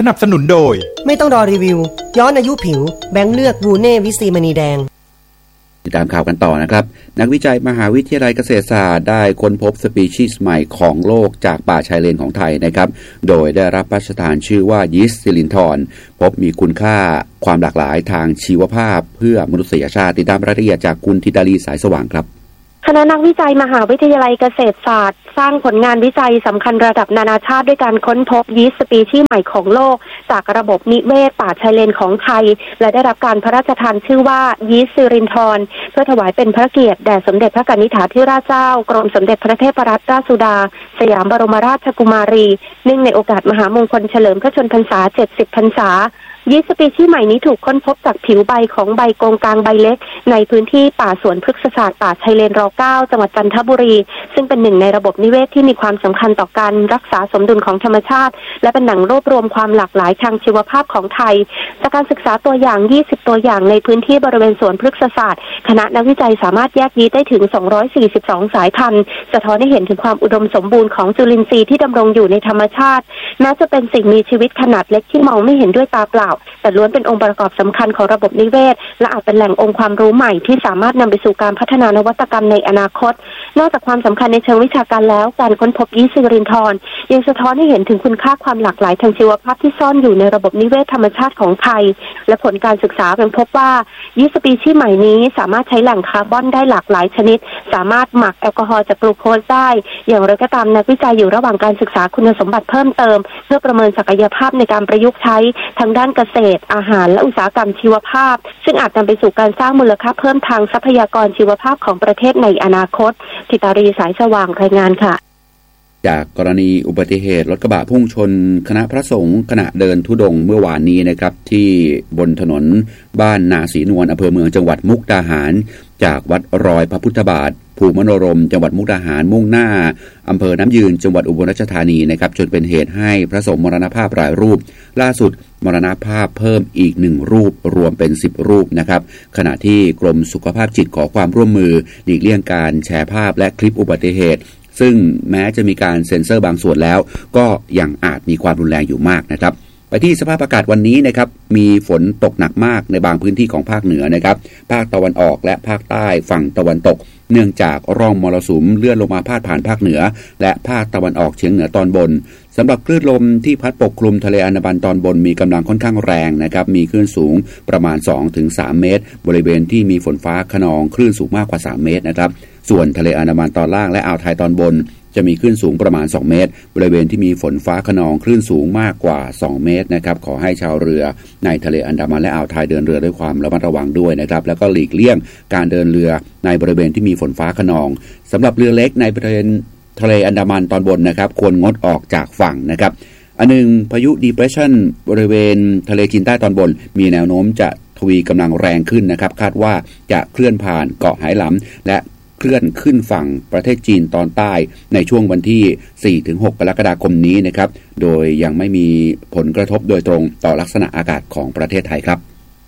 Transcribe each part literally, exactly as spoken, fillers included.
นับสนุนโดยไม่ต้องรอรีวิวย้อนอายุผิวแบงค์เลือกวูเน่วิซีมณีแดงติดตามข่าวกันต่อนะครับนักวิจัยมหาวิทยาลัยเกษตรศาสตร์ได้ค้นพบสปีชีส์ใหม่ของโลกจากป่าชายเลนของไทยนะครับโดยได้รับพระราชทานชื่อว่ายีสต์ซิลินทรพบมีคุณค่าความหลากหลายทางชีวภาพเพื่อมนุษยชาติติดตามรายละเอียดจากคุณธิดาลีสายสว่างครับคณะนักวิจัยมหาวิทยาลัยเกษตรศาสตร์สร้างผลงานวิจัยสำคัญระดับนานาชาติด้วยการค้นพบยีสต์สปีชีส์ใหม่ของโลกจากระบบนิเวศป่าชายเลนของไทยและได้รับการพระราชทานชื่อว่ายีสต์ซิลินทรเพื่อถวายเป็นพระเกียรติแด่สมเด็จพระกนิษฐาธิราชเจ้ากรมสมเด็จพระเทพรัตนราชสุดาสยามบรมราชกุมารีเนื่องในโอกาสมหามงคลเฉลิมพระชนพรรษาเจ็ดสิบพรรษายีสต์สปีชีส์ใหม่นี้ถูกค้นพบจากผิวใบของใบโกงกลางใบเล็กในพื้นที่ป่าสวนพฤกษศาสตร์ป่าชายเลนรเก้าจังหวัดจันทบุรีซึ่งเป็นหนึ่งในระบบนิเวศที่มีความสำคัญต่อการรักษาสมดุลของธรรมชาติและเป็นแหล่งรวบรวมความหลากหลายทางชีวภาพของไทยจากการศึกษาตัวอย่างยี่สิบตัวอย่างในพื้นที่บริเวณสวนพฤกษศาสตร์คณะนักวิจัยสามารถแยกยีสต์ได้ถึงสองร้อยสี่สิบสองสายพันธุ์สะท้อนให้เห็นถึงความอุดมสมบูรณ์ของจุลินทรีย์ที่ดำรงอยู่ในธรรมชาติแม้จะเป็นสิ่งมีชีวิตขนาดเล็กที่มองไม่เห็นด้วยตาเปล่าแต่ล้วนเป็นองค์ประกอบสำคัญของระบบนิเวศและอาจเป็นแหล่งองค์ความรู้ใหม่ที่สามารถนำไปสู่การพัฒนานวัตกรรมในอนาคตนอกจากความสำคัญในเชิงวิชาการแล้วการค้นพบยีสต์ซิลินทรยังสะท้อนให้เห็นถึงคุณค่าความหลากหลายทางชีวภาพที่ซ่อนอยู่ในระบบนิเวศธรรมชาติของไทยและผลการศึกษาเป็นพบว่ายีสต์สปีชีส์ใหม่นี้สามารถใช้แหล่งคาร์บอนได้หลากหลายชนิดสามารถหมักแอลกอฮอล์จากกลูโคสได้อย่างไรก็ตามนักวิจัยอยู่ระหว่างการศึกษาคุณสมบัติเพิ่มเติมเพื่อประเมินศักยภาพในการประยุกต์ใช้ทั้งด้านเกษตรอาหารและอุตสาหกรรมชีวภาพซึ่งอาจนำไปสู่การสร้างมูลค่าเพิ่มทางทรัพยากรชีวภาพของประเทศในอนาคตธิตารีสายสว่างรายงานค่ะจากกรณีอุบัติเหตุรถกระบะพุ่งชนคณะพระสงฆ์ขณะเดินธุดงค์เมื่อวานนี้นะครับที่บนถนนบ้านนาศรีนวลอำเภอเมืองจังหวัดมุกดาหารจากวัดรอยพระพุทธบาทภูมิมโนรมจังหวัดมุกดาหารมุ่งหน้าอำเภอน้ำยืนจังหวัดอุบลราชธานีนะครับจนเป็นเหตุให้พระสงฆ์มรณภาพหลายรูปล่าสุดมรณภาพเพิ่มอีกหนึ่งรูปรวมเป็นสิบรูปนะครับขณะที่กรมสุขภาพจิตขอความร่วมมือหลีกเลี่ยงการแชร์ภาพและคลิปอุบัติเหตุซึ่งแม้จะมีการเซ็นเซอร์บางส่วนแล้วก็ยังอาจมีความรุนแรงอยู่มากนะครับไปที่สภาพอากาศวันนี้นะครับมีฝนตกหนักมากในบางพื้นที่ของภาคเหนือนะครับภาคตะวันออกและภาคใต้ฝั่งตะวันตกเนื่องจากร่องมรสุมเลื่อนลงมาพาดผ่านภาคเหนือและภาคตะวันออกเฉียงเหนือตอนบนสำหรับคลื่นลมที่พัดปกคลุมทะเลอันดามันตอนบนมีกำลังค่อนข้างแรงนะครับมีคลื่นสูงประมาณ สองถึงสาม เมตรบริเวณที่มีฝนฟ้าคะนองคลื่นสูงมากกว่าสามเมตรนะครับส่วนทะเลอันดามันตอนล่างและอ่าวไทยตอนบนจะมีคลื่นสูงประมาณสองเมตรบริเวณที่มีฝนฟ้าคะนองคลื่นสูงมากกว่าสองเมตรนะครับขอให้ชาวเรือในทะเลอันดามันและอ่าวไทยเดินเรือด้วยความระมัดระวังด้วยนะครับแล้วก็หลีกเลี่ยงการเดินเรือในบริเวณที่มีฝนฟ้าคะนองสำหรับเรือเล็กในบริเวณทะเลอันดามันตอนบนนะครับควรงดออกจากฝั่งนะครับอันหนึ่งพายุ depression บริเวณทะเลจีนใต้ตอนบนมีแนวโน้มจะทวีกำลังแรงขึ้นนะครับคาดว่าจะเคลื่อนผ่านเกาะไหหลำและเคลื่อนขึ้นฝั่งประเทศจีนตอนใต้ในช่วงวันที่ สี่ถึงหก กรกฎาคมนี้นะครับโดยยังไม่มีผลกระทบโดยตรงต่อลักษณะอากาศของประเทศไทยครับ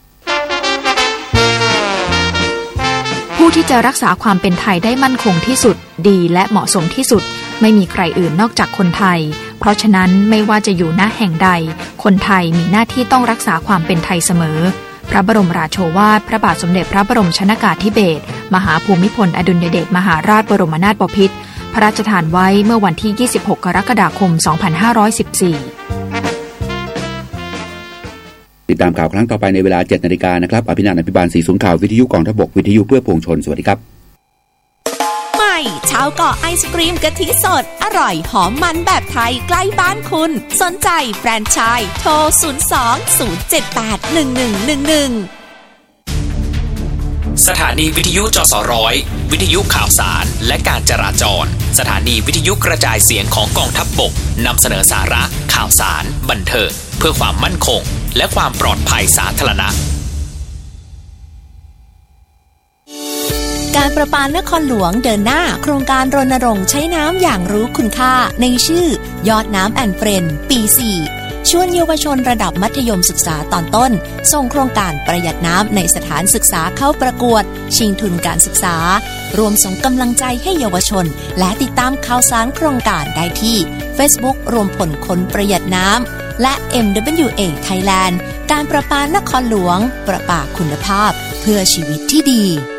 ผู้ที่จะรักษาความเป็นไทยได้มั่นคงที่สุดดีและเหมาะสมที่สุดไม่มีใครอื่นนอกจากคนไทยเพราะฉะนั้นไม่ว่าจะอยู่ณแห่งใดคนไทยมีหน้าที่ต้องรักษาความเป็นไทยเสมอพระบรมราโชวาทพระบาทสมเด็จพระบรมชนกาธิเบศรมหาภูมิพลอดุลยเดชมหาราชบรมนาถบพิตรพระราชทานไว้เมื่อวันที่ยี่สิบหกกรกฎาคมสองพันห้าร้อยสิบสี่ติดตามข่าวครั้งต่อไปในเวลา เจ็ดนาฬิกานะครับอภินันท์อภิบาลศรีศูนย์ข่าววิทยุกองทัพบกวิทยุเพื่อปวงชนสวัสดีครับใหม่ชาวเกาะไอศกรีมกะทิสดอร่อยหอมมันแบบไทยใกล้บ้านคุณสนใจแฟรนไชส์โทรศูนย์ สอง ศูนย์ เจ็ด แปด หนึ่ง หนึ่ง หนึ่ง หนึ่งสถานีวิทยุจสร้อยวิทยุข่าวสารและการจราจรสถานีวิทยุกระจายเสียงของกองทัพบกนำเสนอสาระข่าวสารบันเทิงเพื่อความมั่นคงและความปลอดภัยสาธารณะการประปานครหลวงเดินหน้าโครงการรณรงค์ใช้น้ำอย่างรู้คุณค่าในชื่อยอดน้ำแอนเฟรนด์ปีสี่ชวนเยาวชนระดับมัธยมศึกษาตอนต้นส่งโครงการประหยัดน้ำในสถานศึกษาเข้าประกวดชิงทุนการศึกษารวมส่งกำลังใจให้เยาวชนและติดตามข่าวสารโครงการได้ที่ Facebook รวมผลคนประหยัดน้ำและ เอ็ม ดับเบิลยู เอ Thailand การประปานครหลวงประปาคุณภาพเพื่อชีวิตที่ดี